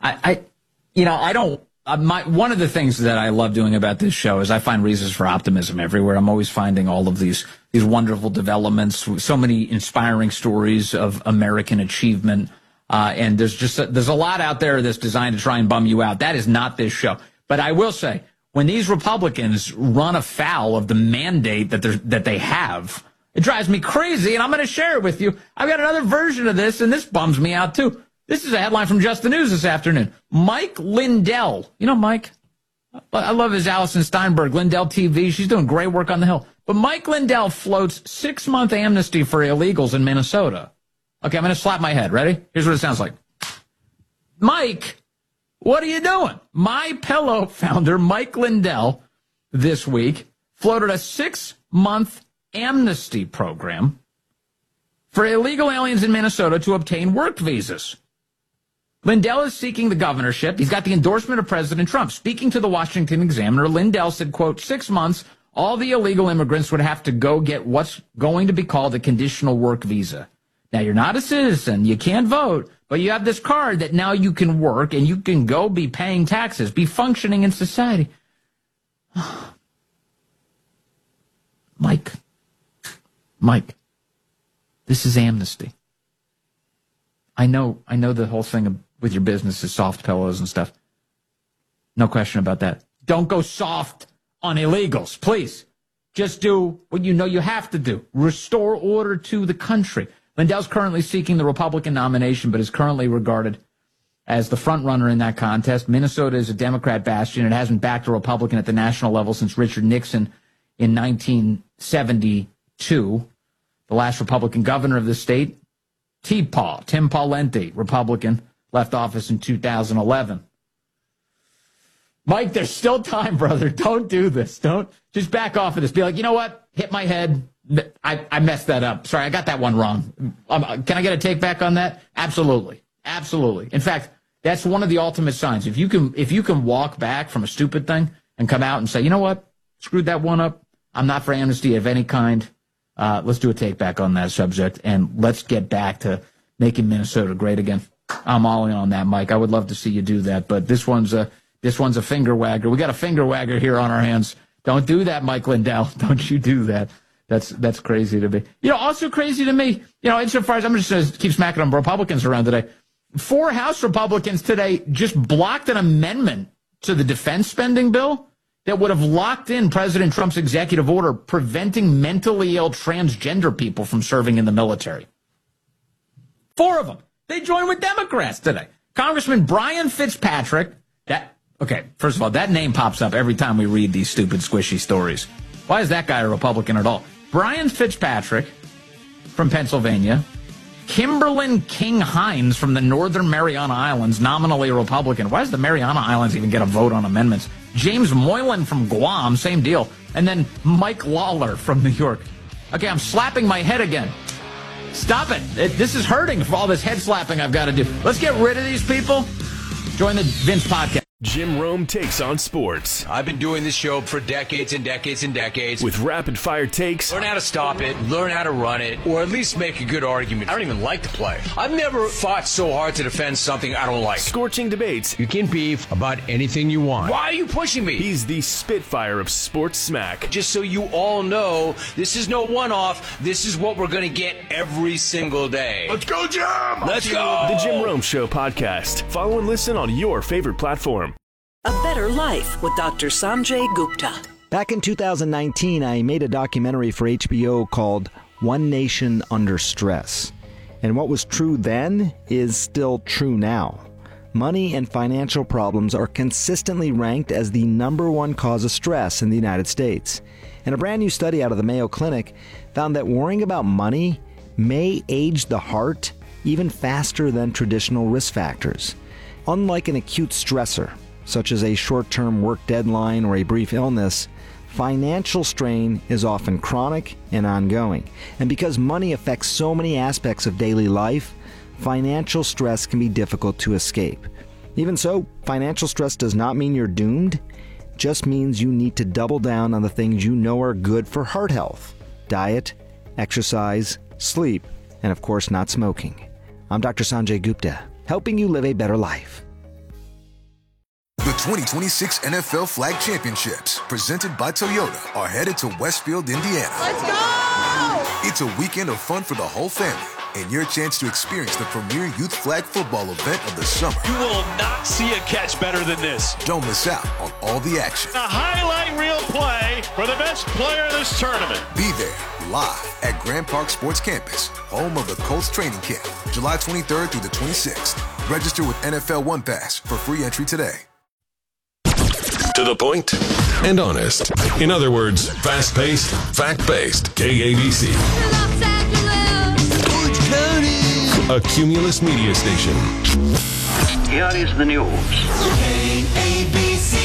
One of the things that I love doing about this show is I find reasons for optimism everywhere. I'm always finding all of these wonderful developments, so many inspiring stories of American achievement. And there's a lot out there that's designed to try and bum you out. That is not this show. But I will say, when these Republicans run afoul of the mandate that they have, it drives me crazy, and I'm going to share it with you. I've got another version of this, and this bums me out, too. This is a headline from Just the News this afternoon. Mike Lindell. You know Mike? I love his Allison Steinberg, Lindell TV. She's doing great work on the Hill. But Mike Lindell floats 6-month amnesty for illegals in Minnesota. Okay, I'm going to slap my head. Ready? Here's what it sounds like. Mike, what are you doing? My Pillow founder, Mike Lindell, this week, floated a 6-month amnesty program for illegal aliens in Minnesota to obtain work visas. Lindell is seeking the governorship. He's got the endorsement of President Trump. Speaking to the Washington Examiner, Lindell said, quote, 6 months, all the illegal immigrants would have to go get what's going to be called a conditional work visa. Now, you're not a citizen. You can't vote. But you have this card that now you can work and you can go be paying taxes, be functioning in society. Mike, this is amnesty. I know the whole thing with your business is soft pillows and stuff. No question about that. Don't go soft on illegals, please. Just do what you know you have to do. Restore order to the country. Lindell's currently seeking the Republican nomination, but is currently regarded as the front runner in that contest. Minnesota is a Democrat bastion. It hasn't backed a Republican at the national level since Richard Nixon in 1972. The last Republican governor of the state, Tim Pawlenty, Republican, left office in 2011. Mike, there's still time, brother. Don't do this. Don't just back off of this. Be like, you know what? Hit my head. I messed that up. Sorry, I got that one wrong. Can I get a take back on that? Absolutely. Absolutely. In fact, that's one of the ultimate signs. If you can walk back from a stupid thing and come out and say, you know what? Screwed that one up. I'm not for amnesty of any kind. Let's do a take back on that subject, and let's get back to making Minnesota great again. I'm all in on that, Mike. I would love to see you do that, but this one's a finger wagger. We got a finger wagger here on our hands. Don't do that, Mike Lindell. Don't you do that. That's crazy to me. Also crazy to me, insofar as I'm just going to keep smacking on Republicans around today. 4 House Republicans today just blocked an amendment to the defense spending bill that would have locked in President Trump's executive order preventing mentally ill transgender people from serving in the military. 4 of them. They joined with Democrats today. Congressman Brian Fitzpatrick. First of all, that name pops up every time we read these stupid, squishy stories. Why is that guy a Republican at all? Brian Fitzpatrick from Pennsylvania. Kimberlyn King Hines from the Northern Mariana Islands, nominally a Republican. Why does the Mariana Islands even get a vote on amendments? James Moylan from Guam, same deal. And then Mike Lawler from New York. Okay, I'm slapping my head again. Stop it. This is hurting for all this head slapping I've got to do. Let's get rid of these people. Join the Vince Podcast. Jim Rome takes on sports. I've been doing this show for decades and decades and decades. With rapid-fire takes. Learn how to stop it, learn how to run it, or at least make a good argument. I don't even like to play. I've never fought so hard to defend something I don't like. Scorching debates. You can beef about anything you want. Why are you pushing me? He's the Spitfire of sports smack. Just so you all know, this is no one-off. This is what we're going to get every single day. Let's go, Jim! Let's go! The Jim Rome Show podcast. Follow and listen on your favorite platform. A Better Life with Dr. Sanjay Gupta. Back in 2019, I made a documentary for HBO called One Nation Under Stress. And what was true then is still true now. Money and financial problems are consistently ranked as the #1 cause of stress in the United States. And a brand new study out of the Mayo Clinic found that worrying about money may age the heart even faster than traditional risk factors. Unlike an acute stressor, such as a short-term work deadline or a brief illness, financial strain is often chronic and ongoing. And because money affects so many aspects of daily life, financial stress can be difficult to escape. Even so, financial stress does not mean you're doomed. It just means you need to double down on the things you know are good for heart health: diet, exercise, sleep, and of course not smoking. I'm Dr. Sanjay Gupta, helping you live a better life. The 2026 NFL Flag Championships, presented by Toyota, are headed to Westfield, Indiana. Let's go! It's a weekend of fun for the whole family, and your chance to experience the premier youth flag football event of the summer. You will not see a catch better than this. Don't miss out on all the action. A highlight reel play for the best player in this tournament. Be there, live at Grand Park Sports Campus, home of the Colts training camp, July 23rd through the 26th. Register with NFL One Pass for free entry today. To the point and honest. In other words, fast-paced, fact-based. KABC. Orange County. A Cumulus media station. Here is the news. KABC.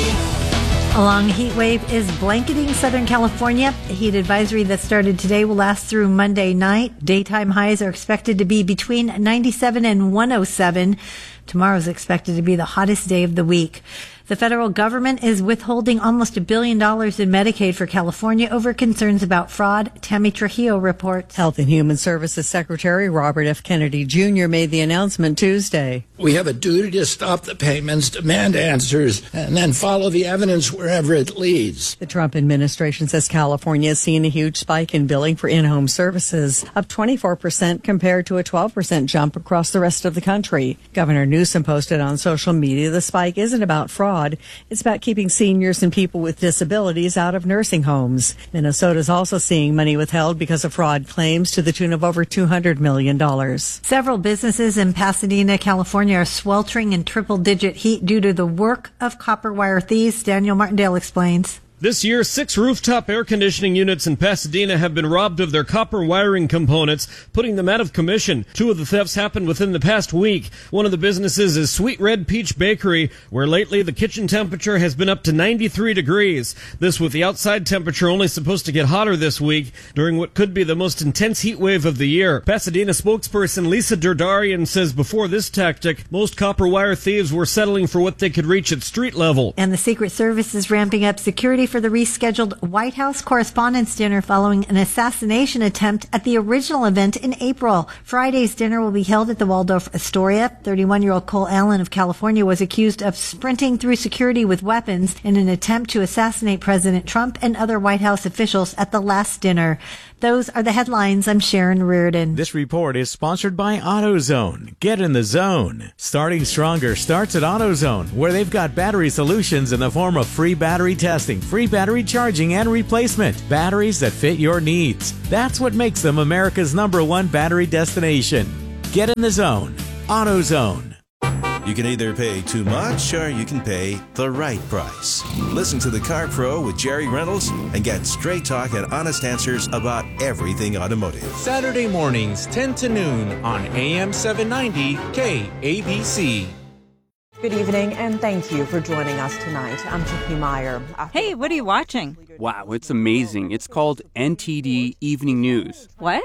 A long heat wave is blanketing Southern California. A heat advisory that started today will last through Monday night. Daytime highs are expected to be between 97 and 107. Tomorrow is expected to be the hottest day of the week. The federal government is withholding almost $1 billion in Medicaid for California over concerns about fraud. Tammy Trujillo reports. Health and Human Services Secretary Robert F. Kennedy Jr. made the announcement Tuesday. We have a duty to stop the payments, demand answers, and then follow the evidence wherever it leads. The Trump administration says California has seen a huge spike in billing for in-home services, up 24% compared to a 12% jump across the rest of the country. Governor Newsom posted on social media the spike isn't about fraud. It's about keeping seniors and people with disabilities out of nursing homes. Minnesota is also seeing money withheld because of fraud claims to the tune of over $200 million. Several businesses in Pasadena, California are sweltering in triple-digit heat due to the work of copper wire thieves. Daniel Martindale explains. This year, 6 rooftop air conditioning units in Pasadena have been robbed of their copper wiring components, putting them out of commission. 2 of the thefts happened within the past week. One of the businesses is Sweet Red Peach Bakery, where lately the kitchen temperature has been up to 93 degrees. This with the outside temperature only supposed to get hotter this week during what could be the most intense heat wave of the year. Pasadena spokesperson Lisa Derdarian says before this tactic, most copper wire thieves were settling for what they could reach at street level. And the Secret Service is ramping up security for the rescheduled White House Correspondents' Dinner following an assassination attempt at the original event in April. Friday's dinner will be held at the Waldorf Astoria. 31-year-old Cole Allen of California was accused of sprinting through security with weapons in an attempt to assassinate President Trump and other White House officials at the last dinner. Those are the headlines. I'm Sharon Reardon. This report is sponsored by AutoZone. Get in the zone. Starting stronger starts at AutoZone, where they've got battery solutions in the form of free battery testing, free battery charging and replacement, batteries that fit your needs. That's what makes them America's #1 battery destination. Get in the zone. AutoZone. You can either pay too much or you can pay the right price. Listen to The Car Pro with Jerry Reynolds and get straight talk and honest answers about everything automotive. Saturday mornings, 10 to noon on AM 790 KABC. Good evening, and thank you for joining us tonight. I'm Tiffany Meyer. Hey, what are you watching? Wow, it's amazing. It's called NTD Evening News. What?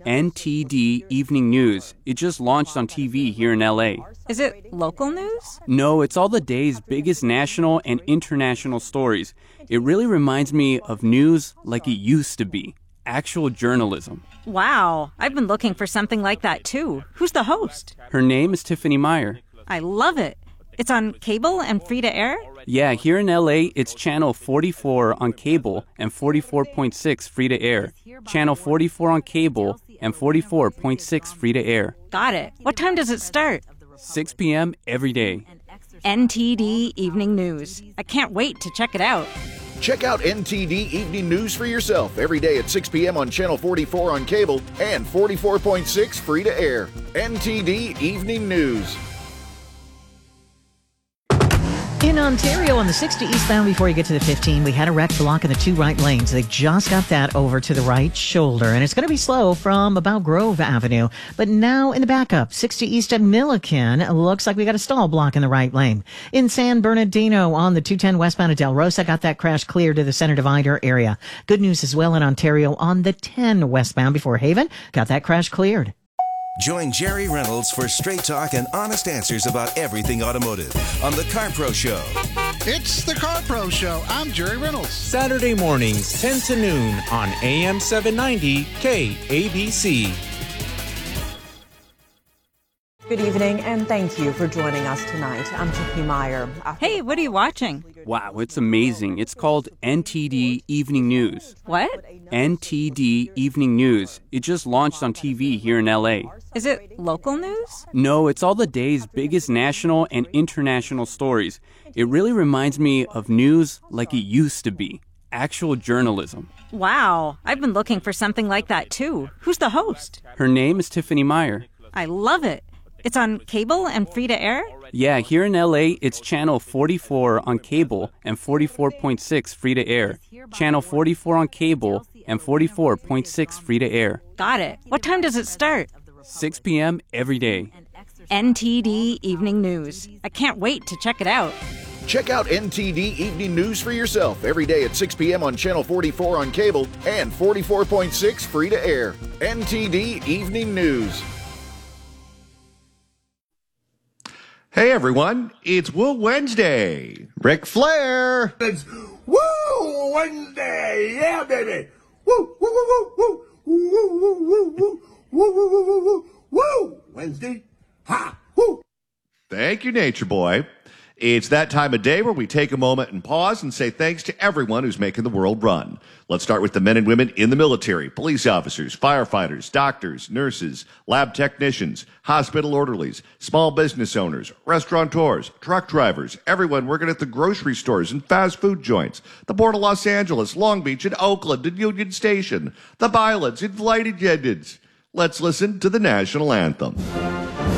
NTD Evening News. It just launched on TV here in LA. Is it local news? No, it's all the day's biggest national and international stories. It really reminds me of news like it used to be. Actual journalism. Wow, I've been looking for something like that too. Who's the host? Her name is Tiffany Meyer. I love it. It's on cable and free to air? Yeah, here in LA, it's channel 44 on cable and 44.6 free to air. Channel 44 on cable and 44.6 free to air. Got it. What time does it start? 6 p.m. every day. NTD Evening News. I can't wait to check it out. Check out NTD Evening News for yourself every day at 6 p.m. on Channel 44 on cable and 44.6 free to air. NTD Evening News. In Ontario, on the 60 eastbound before you get to the 15, we had a wreck blocking the 2 right lanes. They just got that over to the right shoulder, and it's going to be slow from about Grove Avenue. But now in the backup, 60 east at Milliken, looks like we got a stall block in the right lane. In San Bernardino, on the 210 westbound at Del Rosa, got that crash cleared to the center divider area. Good news as well in Ontario on the 10 westbound before Haven, got that crash cleared. Join Jerry Reynolds for straight talk and honest answers about everything automotive on The Car Pro Show. It's The Car Pro Show. I'm Jerry Reynolds. Saturday mornings, 10 to noon on AM 790 KABC. Good evening, and thank you for joining us tonight. I'm Chippy Meyer. Hey, what are you watching? Wow, it's amazing. It's called NTD Evening News. What? NTD Evening News. It just launched on TV here in LA. Is it local news? No, it's all the day's biggest national and international stories. It really reminds me of news like it used to be. Actual journalism. Wow, I've been looking for something like that too. Who's the host? Her name is Tiffany Meyer. I love it. It's on cable and free to air? Yeah, here in LA, it's channel 44 on cable and 44.6 free to air. Channel 44 on cable and 44.6 free to air. Got it. What time does it start? 6 p.m. every day. NTD Evening News. I can't wait to check it out. Check out NTD Evening News for yourself every day at 6 p.m. on Channel 44 on cable and 44.6 free to air. NTD Evening News. Hey everyone, it's Woo Wednesday. Ric Flair. It's Woo Wednesday, yeah baby. Woo, woo, woo, woo, woo, woo, woo, woo, woo, woo, woo, woo, woo, woo, Wednesday, ha, woo. Thank you, Nature Boy. It's that time of day where we take a moment and pause and say thanks to everyone who's making the world run. Let's start with the men and women in the military, police officers, firefighters, doctors, nurses, lab technicians, hospital orderlies, small business owners, restaurateurs, truck drivers, everyone working at the grocery stores and fast food joints, the Port of Los Angeles, Long Beach, and Oakland, and Union Station, the pilots and flight attendants. Let's listen to the national anthem.